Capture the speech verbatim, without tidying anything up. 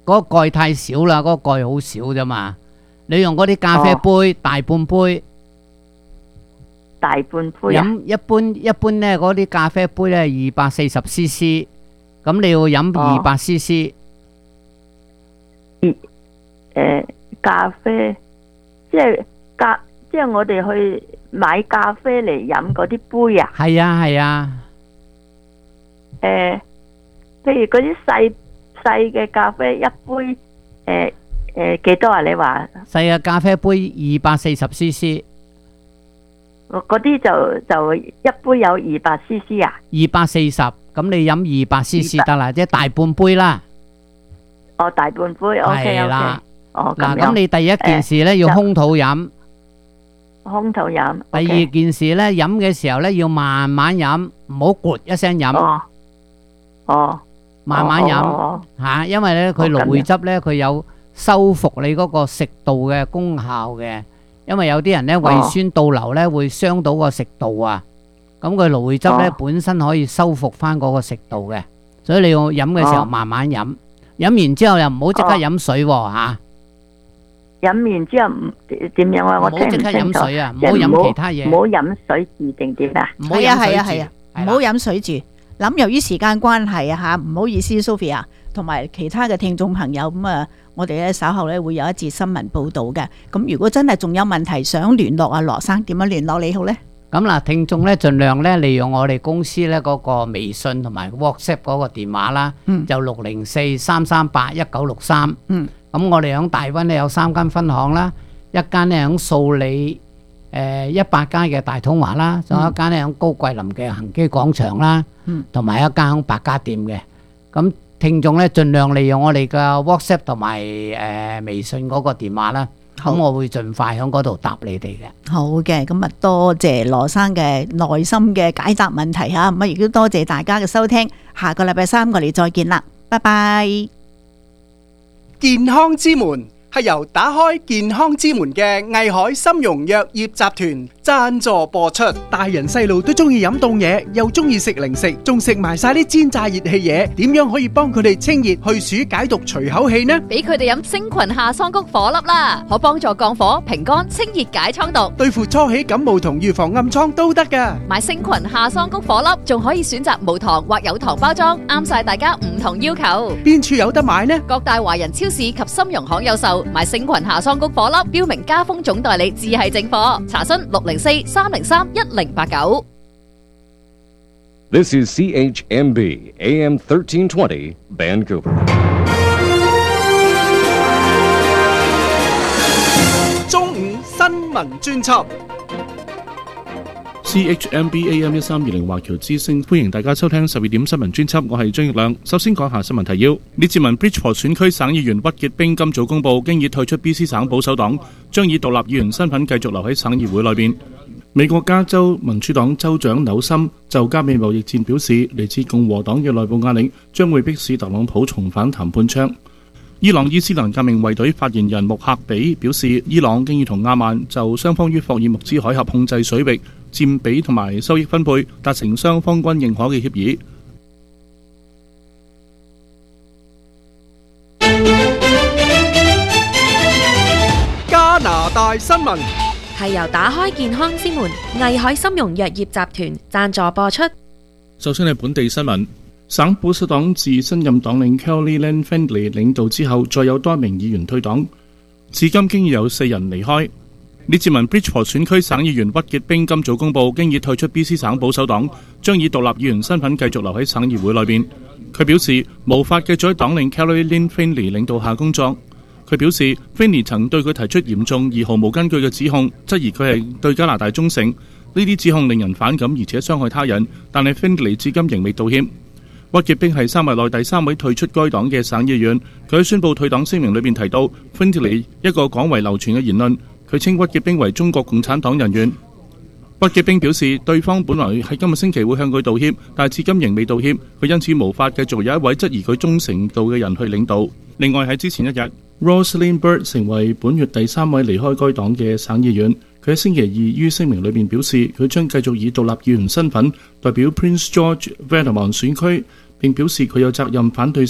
嗰個蓋太少啦，嗰個蓋好少啫嘛。你用嗰啲咖啡杯大半杯， 大半杯啊？ 飲一般一般咧，嗰啲咖啡杯咧二百四十 C C， 咁你要飲二百 C C。 誒、呃，咖啡即係咖，即係我哋去買咖啡嚟飲嗰啲杯啊？ 係啊係啊。 誒、呃，譬如嗰啲細細嘅咖啡一杯，誒、呃、誒幾多啊？你話細嘅咖啡杯二百四十 C C， 嗰啲就就一杯有二百 C C 啊？ 二百四十，咁你飲二百 C C 得啦，即係大半杯啦。 哦，大半杯 ，OK OK。哦， 嗱，咁你第一件事咧要空肚飲， 空肚飲。 第二件事咧飲嘅時候咧要慢慢飲，唔好咕一聲飲。 哦。哦。 慢慢飲吓，因為咧佢蘆薈汁咧佢有修復你嗰個食道嘅功效嘅，因為有啲人咧胃酸倒流咧會傷到個食道啊，咁佢蘆薈汁咧本身可以修復翻嗰個食道嘅，所以你要飲嘅時候慢慢飲，飲完之後又唔好即刻飲水吓。 飲完之後唔點樣啊？我聽唔清楚。唔好即刻飲水啊， 唔好飲其他嘢。 唔好飲水住定點啊？ 係啊係啊係啊，唔好飲水住。咁由於時間關係啊吓，唔好意思 Sophia 同埋其他嘅聽眾朋友，咁啊，我哋咧稍後咧會有一節新聞報道嘅。咁如果真係仲有問題想聯絡啊羅生，點樣聯絡你好呢？ 咁嗱，聽眾咧盡量咧利用我哋公司咧嗰個微信同埋 WhatsApp 嗰個電話啦，嗯、就六零四三三八一九六三。嗯，咁我哋響大灣咧有三間分行啦，一間咧響素里誒一百間嘅大統華啦，仲有一間咧響高桂林嘅恒基廣場啦。同埋一間響百家店嘅，咁聽眾咧盡量利用我哋嘅 WhatsApp 同埋誒微信嗰個電話啦，咁我會盡快響嗰度答你哋嘅。 好嘅，咁啊多謝羅生嘅耐心嘅解答問題吓，咁啊亦都多謝大家嘅收聽，下個禮拜三我哋再見啦，拜拜。 健康之門係由打開健康之門嘅藝海參茸藥業集團贊助播出。大人細路都中意飲凍嘢，又中意食零食，仲食埋晒啲煎炸熱氣嘢，點樣可以幫佢哋清熱去暑解毒除口氣呢？ 俾佢哋飲星群夏桑菊火粒啦，可幫助降火平肝清熱解瘡毒， 對付初起感冒同預防暗瘡都得噶。 買星群夏桑菊火粒仲可以選擇無糖或有糖包裝，啱晒大家唔同要求。 邊處有得買呢？ 各大華人超市及參茸行有售。買星群夏桑菊火粒，標明家風總代理，只係正貨。查詢六零四三零三一零八九。 This is C H M B A M thirteen twenty Vancouver。 中午新聞專輯。 C H M B A M 一三二零華僑之聲，歡迎大家收聽十二點新聞專輯，我係張奕亮。首先講下新聞提要。列治文 Bridgeport 選區省議員屈傑冰今早公佈，經已退出 B C 省保守黨，將以獨立議員身份繼續留喺省議會內邊。美國加州民主黨州長紐森就加美貿易戰表示，嚟自共和黨嘅內部壓力將會迫使特朗普重返談判窗。伊朗伊斯蘭革命衛隊發言人穆克比表示，伊朗經已同阿曼就雙方於霍爾木茲海峽控制水域佔比同埋收益分配達成雙方均認可嘅協議。 加拿大新聞係由打開健康之門藝海參茸藥業集團贊助播出。 首先係本地新聞。省保守黨自新任黨領 Kelly Lynn Findlay 領導之後，再有多名議員退黨，至今經已有四人離開。列治文 Bridgeport 選區省議員屈傑冰今早公佈，經已退出 B C 省保守黨，將以獨立議員身份繼續留喺省議會內邊。佢表示無法繼續喺黨領 Kelly Lynn Findlay 領導下工作。佢表示 Findlay 曾對佢提出嚴重而毫無根據嘅指控，質疑佢係對加拿大忠誠。呢啲指控令人反感，而且傷害他人，但係 Findlay 至今仍未道歉。屈傑冰係三位內第三位退出該黨嘅省議員。佢喺宣布退黨聲明裏邊提到 Findlay 一個廣為流傳嘅言論，佢稱屈傑冰為中國共產黨人員。屈傑冰表示，對方本來喺今個星期會向佢道歉，但係至今仍未道歉，佢因此無法繼續有一位質疑佢忠誠度嘅人去領導。另外喺之前一日 Rosalind Bird 成為本月第三位離開該黨嘅省議員。佢喺星期二於聲明裏面表示，佢將繼續以獨立議員身份代表 Prince George Valemount 選區，並表示佢有責任反對